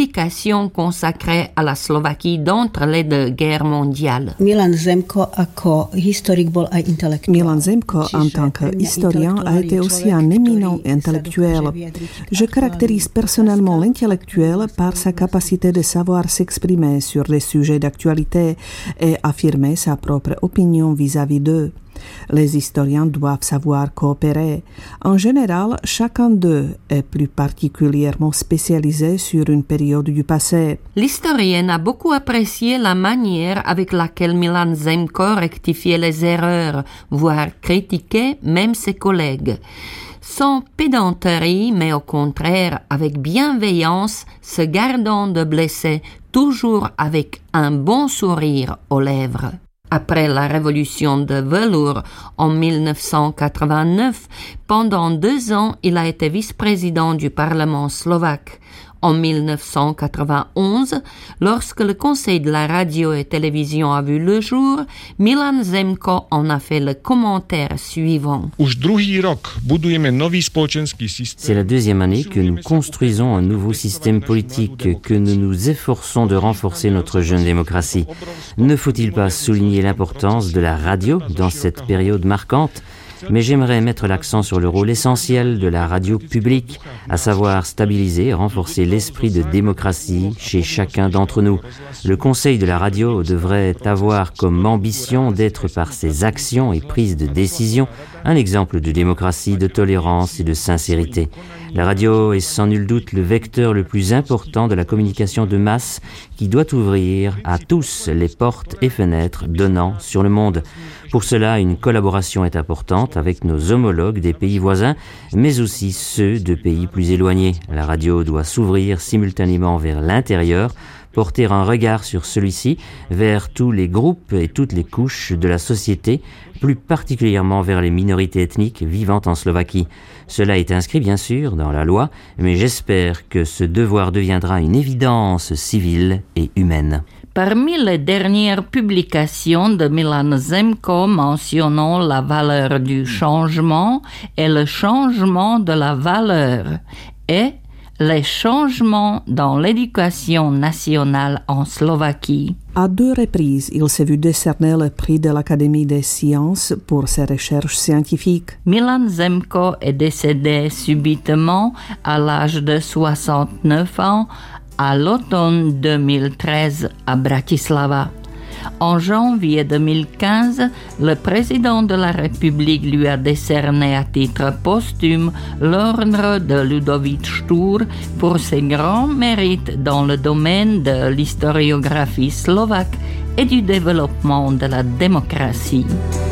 publication consacrée à la Slovaquie d'entre les deux guerres mondiales. Milan Zemko, en tant qu'historien, a été aussi un éminent intellectuel. Je caractérise personnellement l'intellectuel par sa capacité de savoir s'exprimer sur les sujets d'actualité et affirmer sa propre opinion vis-à-vis d'eux. Les historiens doivent savoir coopérer. En général, chacun d'eux est plus particulièrement spécialisé sur une période du passé. L'historienne a beaucoup apprécié la manière avec laquelle Milan Zemko rectifiait les erreurs, voire critiquait même ses collègues. Sans pédanterie, mais au contraire avec bienveillance, se gardant de blesser, toujours avec un bon sourire aux lèvres. Après la révolution de velours en 1989, pendant 2 ans, il a été vice-président du Parlement slovaque. En 1991, lorsque le Conseil de la radio et télévision a vu le jour, Milan Zemko en a fait le commentaire suivant. C'est la 2e année que nous construisons un nouveau système politique, que nous nous efforçons de renforcer notre jeune démocratie. Ne faut-il pas souligner l'importance de la radio dans cette période marquante ? Mais j'aimerais mettre l'accent sur le rôle essentiel de la radio publique, à savoir stabiliser et renforcer l'esprit de démocratie chez chacun d'entre nous. Le Conseil de la radio devrait avoir comme ambition d'être par ses actions et prises de décision un exemple de démocratie, de tolérance et de sincérité. La radio est sans nul doute le vecteur le plus important de la communication de masse qui doit ouvrir à tous les portes et fenêtres donnant sur le monde. Pour cela, une collaboration est importante avec nos homologues des pays voisins, mais aussi ceux de pays plus éloignés. La radio doit s'ouvrir simultanément vers l'intérieur, porter un regard sur celui-ci, vers tous les groupes et toutes les couches de la société, plus particulièrement vers les minorités ethniques vivant en Slovaquie. Cela est inscrit bien sûr dans la loi, mais j'espère que ce devoir deviendra une évidence civile et humaine. Parmi les dernières publications de Milan Zemko mentionnant la valeur du changement et le changement de la valeur et les changements dans l'éducation nationale en Slovaquie. À 2 reprises, il s'est vu décerner le prix de l'Académie des sciences pour ses recherches scientifiques. Milan Zemko est décédé subitement à l'âge de 69 ans à l'automne 2013 à Bratislava. En janvier 2015, le président de la République lui a décerné à titre posthume l'ordre de Ľudovít Štúr pour ses grands mérites dans le domaine de l'historiographie slovaque et du développement de la démocratie.